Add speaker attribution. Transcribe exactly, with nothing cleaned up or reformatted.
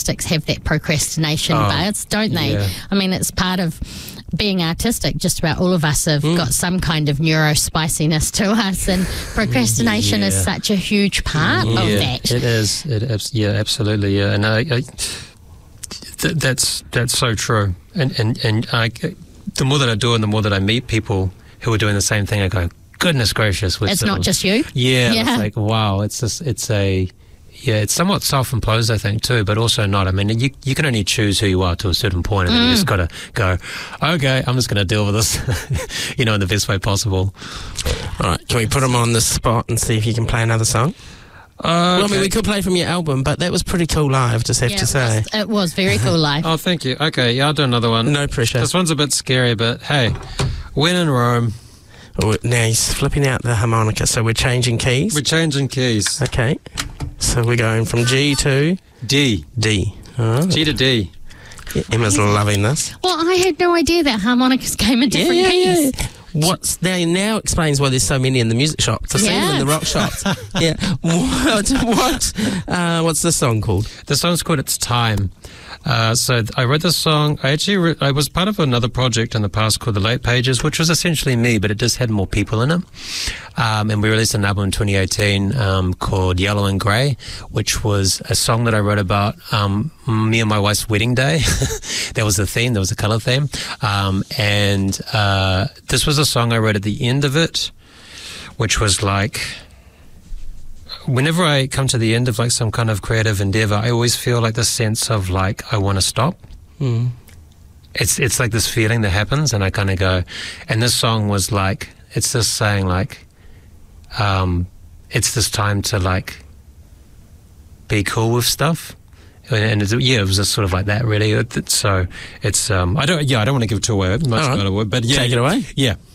Speaker 1: artistics have that procrastination
Speaker 2: Oh,
Speaker 1: buzz, don't they?
Speaker 2: yeah.
Speaker 1: I mean, it's part of being artistic. Just about all of us have
Speaker 2: Mm.
Speaker 1: got some kind of neurospiciness to us, and procrastination is
Speaker 2: Yeah.
Speaker 1: such a huge part of
Speaker 2: yeah,
Speaker 1: that.
Speaker 2: it is. It, abs- yeah, absolutely. Yeah, and I, I, th- that's that's so true. And and and I, the more that I do, and the more that I meet people who are doing the same thing, I go, goodness gracious!
Speaker 1: It's not just you.
Speaker 2: Yeah,
Speaker 1: Yeah.
Speaker 2: it's like wow. It's just it's a yeah. It's somewhat self-imposed, I think, too, but also not. I mean, you you can only choose who you are to a certain point, and then you just got to go. Okay, I'm just going to deal with this, you know, in the best way possible.
Speaker 3: All right, can we put him on the spot and see if you can play another song?
Speaker 2: Uh,
Speaker 3: Well, I mean, we could play from your album, but that was pretty cool live, just have
Speaker 1: Yeah,
Speaker 3: to
Speaker 1: it
Speaker 3: say.
Speaker 1: was, it was very cool live.
Speaker 2: Oh, thank you. Okay, yeah, I'll do another one.
Speaker 3: No pressure.
Speaker 2: This one's a bit scary, but hey, when in Rome,
Speaker 3: Oh, now he's flipping out the harmonica, so we're changing keys.
Speaker 2: we're changing keys.
Speaker 3: Okay, so we're going from G to
Speaker 2: D.
Speaker 3: D. All right.
Speaker 2: G to D.
Speaker 3: Emma's loving this.
Speaker 1: Well, I had no idea that harmonicas came in different
Speaker 3: yeah, yeah,
Speaker 1: keys.
Speaker 3: yeah. What's now? Now explains why there's so many in the music shop. To see them
Speaker 1: Yeah.
Speaker 3: in the rock shops. Yeah. What? What? Uh, what's the song called?
Speaker 2: The song's called It's Time. Uh, so th- I wrote this song. I actually re- I was part of another project in the past called The Late Pages, which was essentially me, but it just had more people in it. Um, and we released an album in twenty eighteen um, called Yellow and Grey, which was a song that I wrote about um, me and my wife's wedding day. There was a theme, there was a colour theme. Um, and uh, this was a song I wrote at the end of it, which was like... Whenever I come to the end of like some kind of creative endeavor, I always feel like this sense of like I want to stop.
Speaker 3: Mm.
Speaker 2: It's it's like this feeling that happens, and I kind of go. And this song was like it's just saying like, um, it's this time to like be cool with stuff. And, and it's, yeah, it was just sort of like that, really. It, it, so it's um, I don't yeah, I don't want to give too away much
Speaker 3: All right.
Speaker 2: about it, but yeah,
Speaker 3: Take it away.
Speaker 2: Yeah.